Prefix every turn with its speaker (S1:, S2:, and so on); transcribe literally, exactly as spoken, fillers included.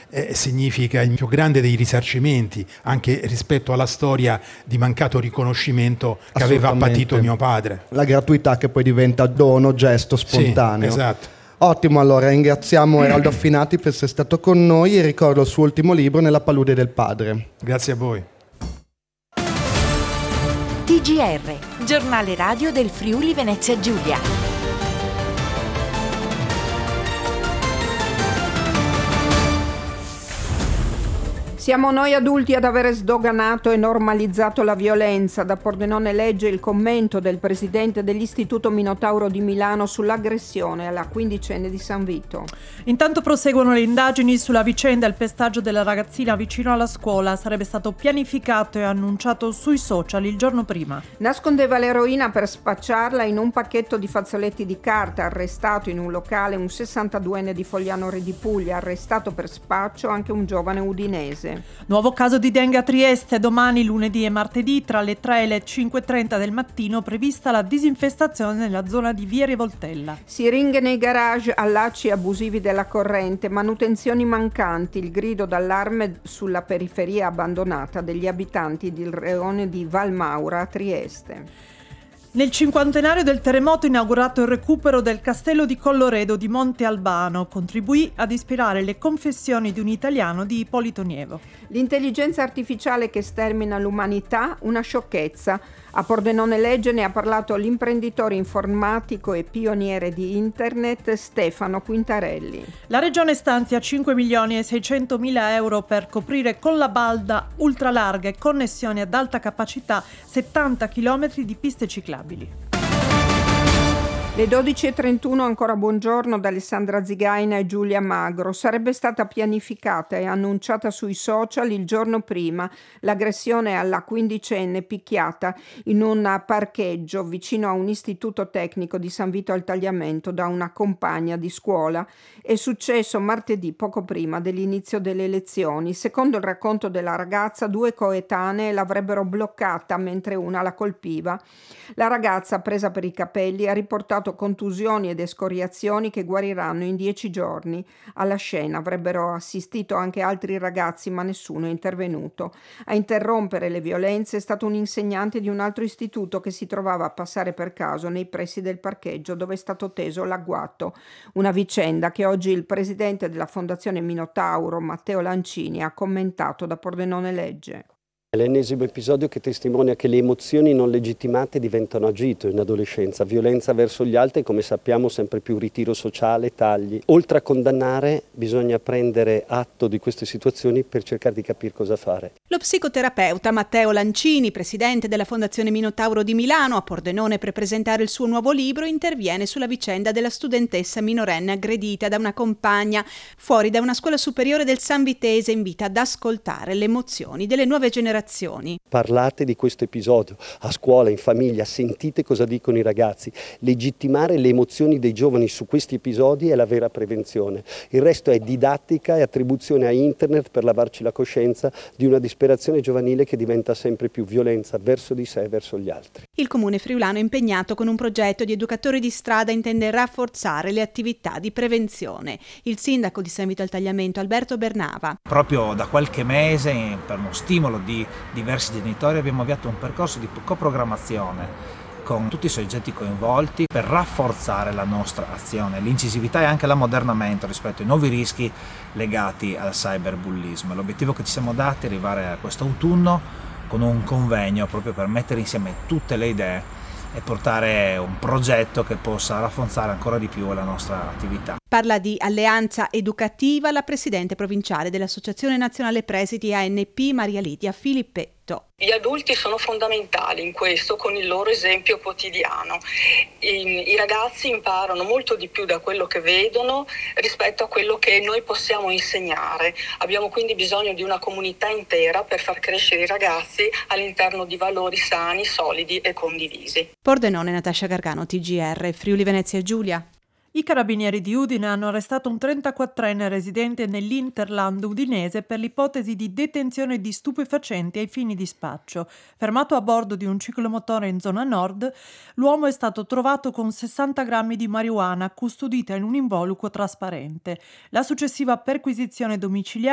S1: eh, significa il più grande dei risarcimenti, anche rispetto alla storia di mancato riconoscimento che aveva patito mio padre.
S2: La gratuità che poi diventa dono, gesto spontaneo.
S1: Sì, esatto.
S2: Ottimo, allora ringraziamo Eraldo Affinati per essere stato con noi e ricordo il suo ultimo libro, Nella palude del padre.
S1: Grazie a voi.
S3: T G R, giornale radio del Friuli Venezia Giulia.
S4: Siamo noi adulti ad avere sdoganato e normalizzato la violenza. Da Pordenone legge il commento del presidente dell'Istituto Minotauro di Milano sull'aggressione alla quindicenne di San Vito.
S5: Intanto proseguono le indagini sulla vicenda. Il pestaggio della ragazzina vicino alla scuola sarebbe stato pianificato e annunciato sui social il giorno prima.
S4: Nascondeva l'eroina per spacciarla in un pacchetto di fazzoletti di carta. Arrestato in un locale un sessantaduenne di Fogliano Re di Puglia. Arrestato per spaccio anche un giovane udinese.
S5: Nuovo caso di dengue a Trieste. Domani, lunedì e martedì tra le tre e le cinque e trenta del mattino prevista la disinfestazione nella zona di Via Rivoltella.
S4: Siringhe nei garage, allacci abusivi della corrente, manutenzioni mancanti, il grido d'allarme sulla periferia abbandonata degli abitanti del rione di Valmaura a Trieste.
S5: Nel cinquantenario del terremoto inaugurato il recupero del castello di Colloredo di Monte Albano contribuì ad ispirare le confessioni di un italiano di Ippolito Nievo.
S4: L'intelligenza artificiale che stermina l'umanità, una sciocchezza. A Pordenone legge ne ha parlato l'imprenditore informatico e pioniere di internet Stefano Quintarelli.
S5: La regione stanzia cinque milioni e seicentomila euro per coprire con la balda ultralarga e connessioni ad alta capacità settanta chilometri di piste ciclabili.
S4: Le dodici e trentuno, ancora buongiorno da Alessandra Zigaina e Giulia Magro. Sarebbe stata pianificata e annunciata sui social il giorno prima l'aggressione alla quindicenne picchiata in un parcheggio vicino a un istituto tecnico di San Vito al Tagliamento da una compagna di scuola. È successo martedì poco prima dell'inizio delle lezioni. Secondo il racconto della ragazza, due coetanee l'avrebbero bloccata mentre una la colpiva. La ragazza, presa per i capelli, ha riportato contusioni ed escoriazioni che guariranno in dieci giorni. Alla scena avrebbero assistito anche altri ragazzi, ma nessuno è intervenuto. A interrompere le violenze è stato un insegnante di un altro istituto che si trovava a passare per caso nei pressi del parcheggio dove è stato teso l'agguato. Una vicenda che oggi il presidente della Fondazione Minotauro, Matteo Lancini, ha commentato da Pordenone Legge.
S6: È l'ennesimo episodio che testimonia che le emozioni non legittimate diventano agito in adolescenza, violenza verso gli altri, come sappiamo sempre più ritiro sociale, tagli. Oltre a condannare bisogna prendere atto di queste situazioni per cercare di capire cosa fare.
S7: Lo psicoterapeuta Matteo Lancini, presidente della Fondazione Minotauro di Milano, a Pordenone per presentare il suo nuovo libro, interviene sulla vicenda della studentessa minorenne aggredita da una compagna fuori da una scuola superiore del San Vitese. Invita ad ascoltare le emozioni delle nuove generazioni.
S6: Parlate di questo episodio a scuola, in famiglia, sentite cosa dicono i ragazzi. Legittimare le emozioni dei giovani su questi episodi è la vera prevenzione. Il resto è didattica e attribuzione a internet per lavarci la coscienza di una disperazione giovanile che diventa sempre più violenza verso di sé e verso gli altri.
S7: Il comune friulano è impegnato con un progetto di educatori di strada intende rafforzare le attività di prevenzione. Il sindaco di San Vito al Tagliamento, Alberto Bernava.
S8: Proprio da qualche mese, per uno stimolo di diversi genitori, abbiamo avviato un percorso di coprogrammazione con tutti i soggetti coinvolti per rafforzare la nostra azione, l'incisività e anche l'ammodernamento rispetto ai nuovi rischi legati al cyberbullismo. L'obiettivo che ci siamo dati è arrivare a questo autunno con un convegno proprio per mettere insieme tutte le idee e portare un progetto che possa rafforzare ancora di più la nostra attività.
S7: Parla di alleanza educativa la presidente provinciale dell'Associazione Nazionale Presidi A N P, Maria Lidia Filippetto.
S9: Gli adulti sono fondamentali in questo con il loro esempio quotidiano. I, I ragazzi imparano molto di più da quello che vedono rispetto a quello che noi possiamo insegnare. Abbiamo quindi bisogno di una comunità intera per far crescere i ragazzi all'interno di valori sani, solidi e condivisi.
S7: Pordenone, Natascia Gargano, T G R, Friuli Venezia Giulia.
S5: I carabinieri di Udine hanno arrestato un trentaquattrenne residente nell'Interland udinese per l'ipotesi di detenzione di stupefacenti ai fini di spaccio. Fermato a bordo di un ciclomotore in zona nord, l'uomo è stato trovato con sessanta grammi di marijuana custodita in un involucro trasparente. La successiva perquisizione domiciliare